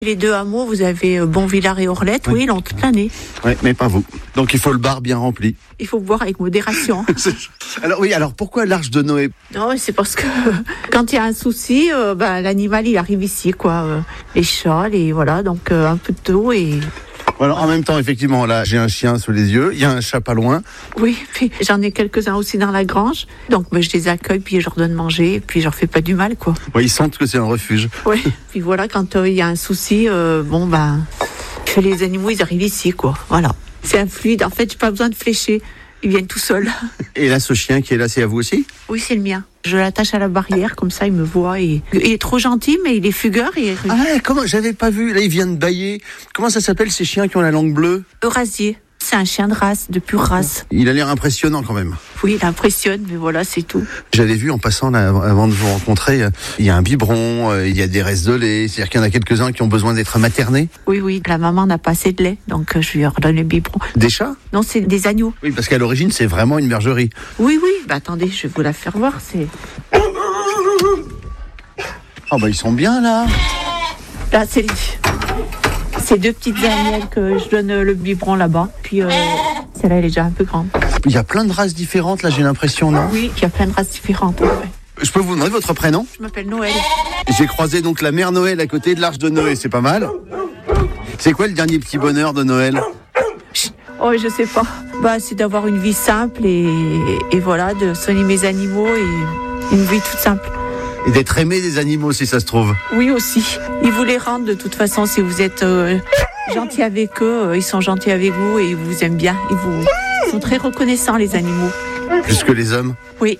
Les deux hameaux, vous avez Bonvillars et Orlette, oui, ils l'ont toute l'année. Oui, mais pas vous. Donc il faut le bar bien rempli. Il faut boire avec modération. Alors pourquoi l'Arche de Noé ? Non, c'est parce que quand il y a un souci, l'animal il arrive ici, quoi. Les chats, voilà, donc un peu de tout et... Alors en même temps, effectivement, là, j'ai un chien sous les yeux, il y a un chat pas loin. Oui, puis j'en ai quelques-uns aussi dans la grange. Donc je les accueille, puis je leur donne manger, puis je leur fais pas du mal, quoi. Oui, ils sentent que c'est un refuge. Oui, puis voilà, quand il y a un souci, les animaux, ils arrivent ici, quoi. Voilà. C'est un fluide, en fait, j'ai pas besoin de flécher. Ils viennent tout seuls. Et là, ce chien qui est là, c'est à vous aussi ? Oui, c'est le mien. Je l'attache à la barrière, comme ça, il me voit. Il est trop gentil, mais il est fugueur. Comment ? J'avais pas vu. Là, il vient de bâiller. Comment ça s'appelle, ces chiens qui ont la langue bleue ? Eurasier. C'est un chien de race, de pure race. Il a l'air impressionnant quand même. Oui, il impressionne, mais voilà, c'est tout. J'avais vu en passant, là, avant de vous rencontrer, il y a un biberon, il y a des restes de lait. C'est-à-dire qu'il y en a quelques-uns qui ont besoin d'être maternés. Oui, la maman n'a pas assez de lait, donc je lui redonne le biberon. Des chats ? Non, c'est des agneaux. Oui, parce qu'à l'origine, c'est vraiment une bergerie. Oui. Attendez, je vais vous la faire voir, c'est... Ils sont bien, là. Là, c'est deux petites agnelles que je donne le biberon là-bas. Puis celle-là, elle est déjà un peu grande. Il y a plein de races différentes, là, j'ai l'impression, non ? Oui, il y a plein de races différentes. Ouais. Je peux vous demander votre prénom ? Je m'appelle Noël. J'ai croisé donc la mère Noël à côté de l'Arche de Noé, c'est pas mal. C'est quoi le dernier petit bonheur de Noël ? Oh, je sais pas. C'est d'avoir une vie simple et voilà, de soigner mes animaux et une vie toute simple. Et d'être aimé des animaux, si ça se trouve. Oui, aussi. Ils vous les rendent de toute façon. Si vous êtes gentil avec eux, ils sont gentils avec vous et ils vous aiment bien. Ils sont très reconnaissants, les animaux. Plus que les hommes ? Oui.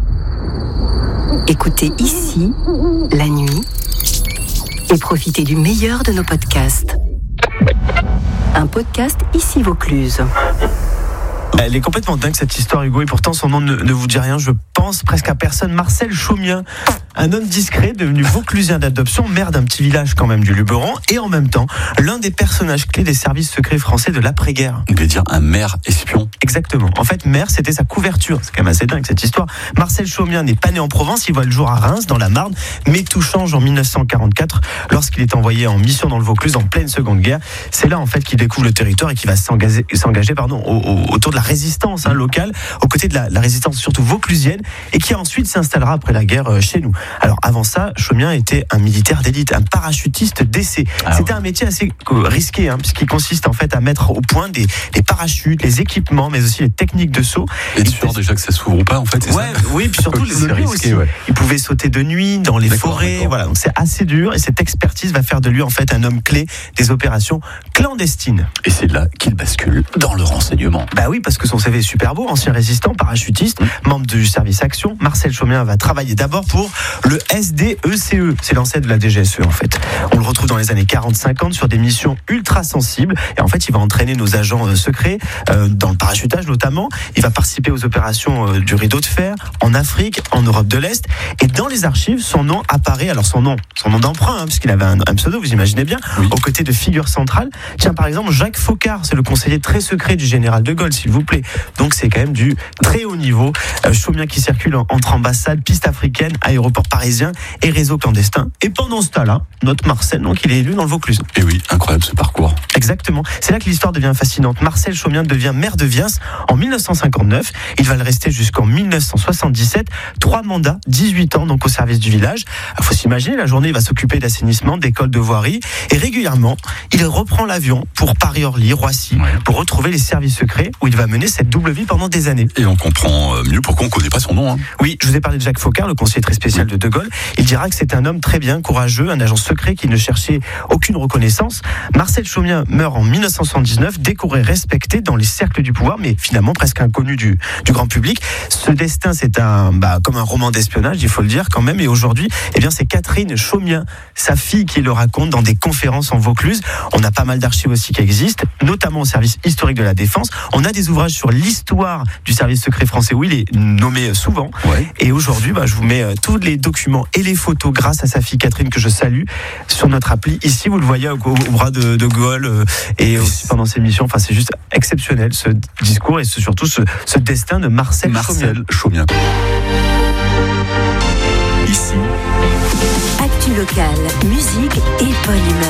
Écoutez ici, la nuit, et profitez du meilleur de nos podcasts. Un podcast Ici Vaucluse. Elle est complètement dingue cette histoire, Hugo, et pourtant son nom ne vous dit rien, je pense presque à personne. Marcel Chaumien, un homme discret devenu vauclusien d'adoption, maire d'un petit village quand même du Luberon, et en même temps l'un des personnages clés des services secrets français de l'après-guerre. On peut dire un maire espion. Exactement. En fait, maire, c'était sa couverture. C'est quand même assez dingue cette histoire. Marcel Chaumien n'est pas né en Provence, il voit le jour à Reims, dans la Marne, mais tout change en 1944 lorsqu'il est envoyé en mission dans le Vaucluse en pleine Seconde Guerre. C'est là en fait qu'il découvre le territoire et qu'il va s'engager autour de la résistance locale, aux côtés de la résistance surtout vauclusienne, et qui ensuite s'installera après la guerre chez nous. Alors avant ça, Chaumien était un militaire d'élite, un parachutiste d'essai. C'était un métier assez risqué, puisqu'il consiste en fait à mettre au point des parachutes, les équipements, mais aussi les techniques de saut. Et sûr déjà que ça s'ouvre ou pas en fait, c'est ça ? Oui, puis surtout le nuit aussi. Ouais. Il pouvait sauter de nuit dans les forêts, voilà. Donc c'est assez dur, et cette expertise va faire de lui en fait un homme clé des opérations clandestines. Et c'est là qu'il bascule dans le renseignement. Oui, parce que son CV est super beau, ancien résistant, parachutiste, membre du service Action. Marcel Chaumien va travailler d'abord pour le SDECE, c'est l'ancêtre de la DGSE en fait. On le retrouve dans les années 40-50 sur des missions ultra sensibles, et en fait il va entraîner nos agents secrets dans le parachutage notamment. Il va participer aux opérations du rideau de fer en Afrique, en Europe de l'Est, et dans les archives son nom apparaît, alors son nom d'emprunt, puisqu'il avait un pseudo, vous imaginez bien, aux côtés de figures centrales. Tiens, par exemple, Jacques Faucard, c'est le conseiller très secret du général de Gaulle, s'il vous plaît. Donc c'est quand même du très haut niveau. Chaumien qui circule entre ambassades, pistes africaines, aéroports parisiens et réseaux clandestins. Et pendant ce temps-là, notre Marcel, donc, il est élu dans le Vaucluse. Et oui, incroyable ce parcours. Exactement. C'est là que l'histoire devient fascinante. Marcel Chaumien devient maire de Viens en 1959. Il va le rester jusqu'en 1977. 3 mandats, 18 ans donc au service du village. Il faut s'imaginer, la journée, il va s'occuper d'assainissement, d'école, de voirie. Et régulièrement, il reprend l'avion pour Paris-Orly, Roissy, pour retrouver les services secrets où il va mener cette double vie pendant des années. Et on comprend mieux pourquoi on ne connaît pas son nom. Oui, je vous ai parlé de Jacques Faucard, le conseiller très spécial de Gaulle. Il dira que c'est un homme très bien, courageux, un agent secret qui ne cherchait aucune reconnaissance. Marcel Chaumien meurt en 1979, décoré, respecté dans les cercles du pouvoir, mais finalement presque inconnu du grand public. Ce destin, c'est comme un roman d'espionnage, il faut le dire quand même. Et aujourd'hui, c'est Catherine Chaumien, sa fille, qui le raconte dans des conférences en Vaucluse. On a pas mal d'archives aussi qui existent, notamment au service historique de la Défense. On a des ouvrages sur l'histoire du service secret français où il est nommé souvent. Et aujourd'hui, je vous mets tous les documents et les photos grâce à sa fille Catherine, que je salue, sur notre appli. Ici, vous le voyez au bras de Gaulle et aussi pendant ses missions. Enfin, c'est juste exceptionnel ce discours et surtout ce destin de Marcel Chaumien. Ici, actu locale, musique et bonne humeur.